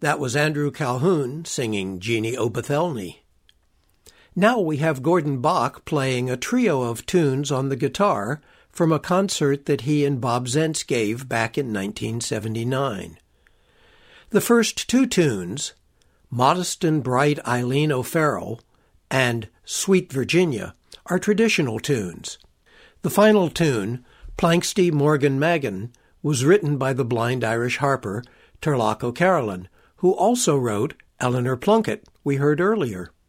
That was Andrew Calhoun singing Jeannie O'Bathelny. Now we have Gordon Bach playing a trio of tunes on the guitar from a concert that he and Bob Zentz gave back in 1979. The first two tunes, Modest and Bright Eileen O'Farrell and Sweet Virginia, are traditional tunes. The final tune, Planxty Morgan Magan, was written by the blind Irish harper Turlough O'Carolan, who also wrote Eleanor Plunkett, we heard earlier.